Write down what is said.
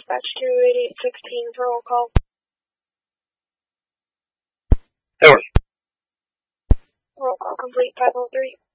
dispatch 28816 for roll call. Howard. Roll call complete, 503.